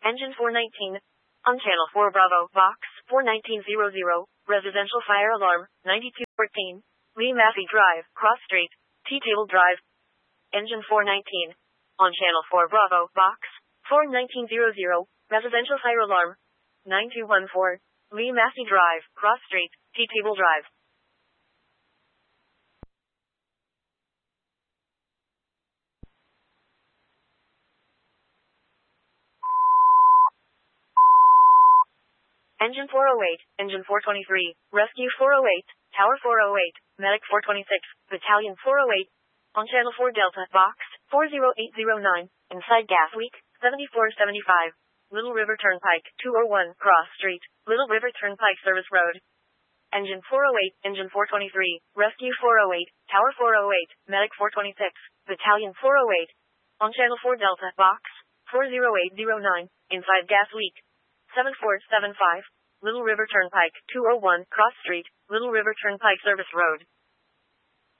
Engine 419. On Channel 4 Bravo, Box 41900, Residential Fire Alarm, 9214. Lee Massey Drive, Cross Street, T-Table Drive. Engine 419. On Channel 4 Bravo, Box 41900, Residential Fire Alarm, 9214. Lee Massey Drive, Cross Street, T-Table Drive. Engine 408, Engine 423, Rescue 408, Tower 408, Medic 426, Battalion 408. On Channel 4 Delta, Box 40809, inside gas leak, 7475. Little River Turnpike, 201, Cross Street, Little River Turnpike Service Road. Engine 408, Engine 423, Rescue 408, Tower 408, Medic 426, Battalion 408. On Channel 4 Delta, Box 40809, inside gas leak, 7475. Little River Turnpike, 201, Cross Street, Little River Turnpike Service Road.